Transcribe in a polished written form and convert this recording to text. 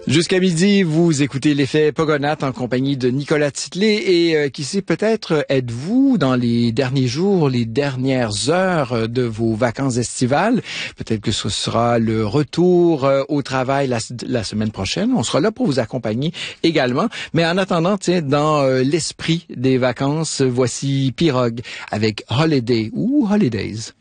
Jusqu'à midi, vous écoutez l'effet Pogonath en compagnie de Nicolas Titley et qui sait, peut-être êtes-vous dans les derniers jours, les dernières heures de vos vacances estivales. Peut-être que ce sera le retour au travail la semaine prochaine. On sera là pour vous accompagner également. Mais en attendant, tiens, dans l'esprit des vacances, voici Pirogue avec Holiday ou Holidays.